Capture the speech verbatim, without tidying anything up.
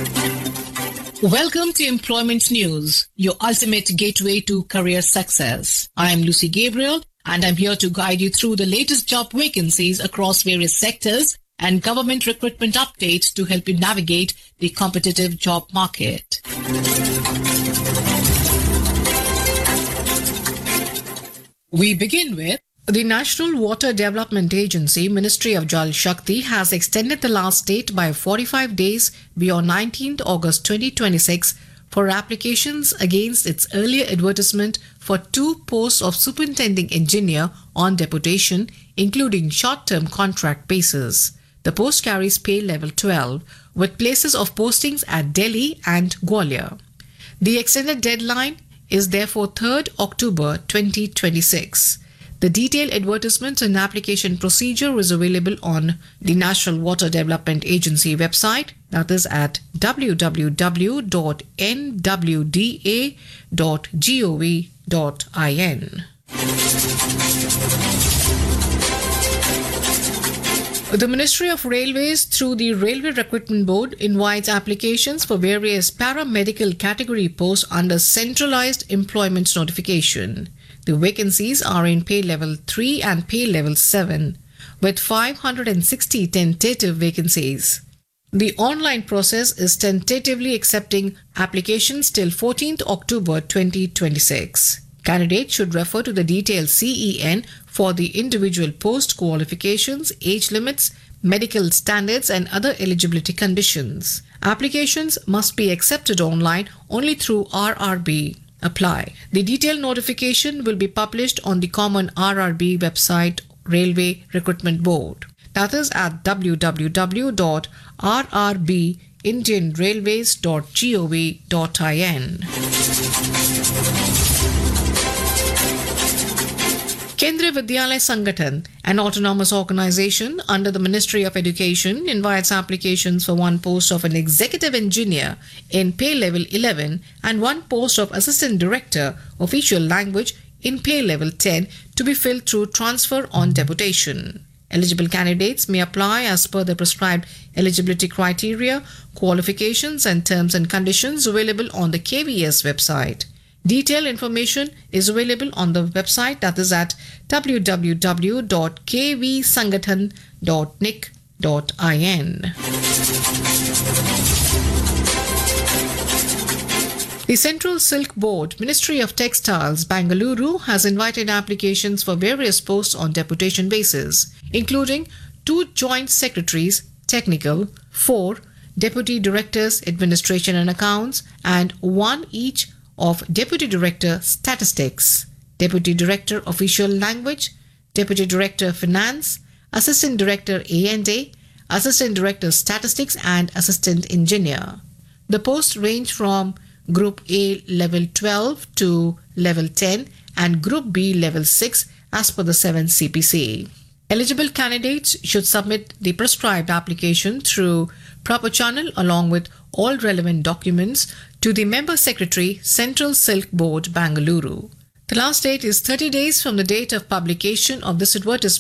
Welcome to Employment News, your ultimate gateway to career success. I am Lucy Gabriel, and I'm here to guide you through the latest job vacancies across various sectors and government recruitment updates to help you navigate the competitive job market. We begin with the National Water Development Agency, Ministry of Jal Shakti, has extended the last date by forty-five days beyond nineteenth August twenty twenty-six for applications against its earlier advertisement for two posts of Superintending Engineer on deputation, including short-term contract basis. The post carries pay level twelve, with places of postings at Delhi and Gwalior. The extended deadline is therefore third October twenty twenty-six. The detailed advertisement and application procedure is available on the National Water Development Agency website, that is at w w w dot n w d a dot gov dot in. The Ministry of Railways, through the Railway Recruitment Board, invites applications for various paramedical category posts under centralized employment notification. The vacancies are in pay level three and pay level seven, with five hundred sixty tentative vacancies. The online process is tentatively accepting applications till fourteenth October twenty twenty-six. Candidates should refer to the detailed C E N for the individual post qualifications, age limits, medical standards and other eligibility conditions. Applications must be accepted online only through R R B. Apply. The detailed notification will be published on the common R R B website, Railway Recruitment Board. That is at w w w dot r r b indian railways dot gov dot in. Kendriya Vidyalaya Sangathan, an autonomous organization under the Ministry of Education, invites applications for one post of an executive engineer in pay level eleven and one post of assistant director official language in pay level ten to be filled through transfer on deputation. Eligible candidates may apply as per the prescribed eligibility criteria, qualifications and terms and conditions available on the K V S website. Detailed information is available on the website, that is at w w w dot k v sangathan dot n i c dot in. The Central Silk Board, Ministry of Textiles, Bangalore, has invited applications for various posts on deputation basis, including two joint secretaries, technical, four deputy directors, administration and accounts, and one each of Deputy Director Statistics, Deputy Director Official Language, Deputy Director Finance, Assistant Director A and A, Assistant Director Statistics and Assistant Engineer. The posts range from Group A level twelve to level ten and Group B level six as per the seventh C P C. Eligible candidates should submit the prescribed application through proper channel along with all relevant documents to the Member Secretary, Central Silk Board, Bangalore. The last date is thirty days from the date of publication of this advertisement